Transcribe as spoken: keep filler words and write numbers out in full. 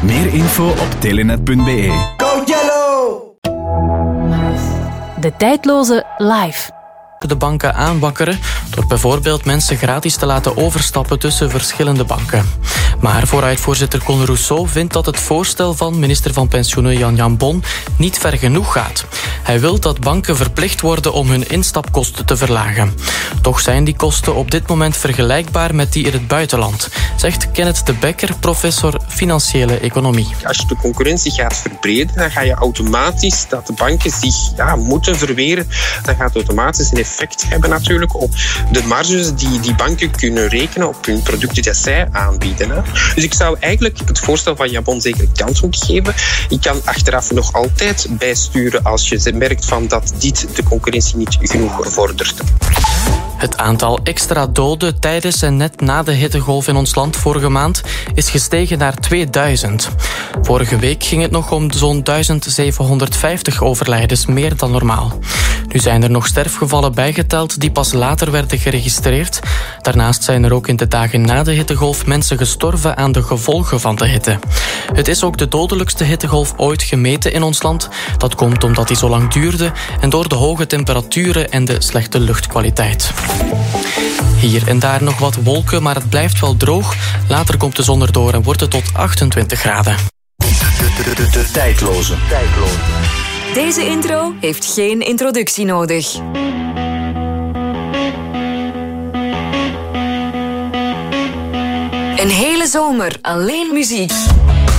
Meer info op telenet punt be. Go Yellow! De tijdloze live. De banken aanwakkeren door bijvoorbeeld mensen gratis te laten overstappen tussen verschillende banken. Maar vooruitvoorzitter Conor Rousseau vindt dat het voorstel van minister van Pensioenen Jan Jan Bon niet ver genoeg gaat. Hij wil dat banken verplicht worden om hun instapkosten te verlagen. Toch zijn die kosten op dit moment vergelijkbaar met die in het buitenland, zegt Kenneth de Bekker, professor financiële economie. Als je de concurrentie gaat verbreden, dan ga je automatisch dat de banken zich ja, moeten verweren. Dat gaat automatisch een effect hebben natuurlijk op de marges die die banken kunnen rekenen op hun producten die zij aanbieden. Hè. Dus ik zou eigenlijk het voorstel van Jan Bon zeker kans moeten geven. Ik kan achteraf nog altijd bijsturen als je merkt van dat dit de concurrentie niet genoeg vordert. Het aantal extra doden tijdens en net na de hittegolf in ons land vorige maand is gestegen naar tweeduizend. Vorige week ging het nog om zo'n duizend zevenhonderdvijftig overlijdens, meer dan normaal. Nu zijn er nog sterfgevallen bijgeteld die pas later werden geregistreerd. Daarnaast zijn er ook in de dagen na de hittegolf mensen gestorven aan de gevolgen van de hitte. Het is ook de dodelijkste hittegolf ooit gemeten in ons land. Dat komt omdat die zo lang duurde en door de hoge temperaturen en de slechte luchtkwaliteit. Hier en daar nog wat wolken, maar het blijft wel droog. Later komt de zon erdoor en wordt het tot achtentwintig graden. De, de, de, de tijdloze. tijdloze. Deze intro heeft geen introductie nodig. Een hele zomer alleen muziek.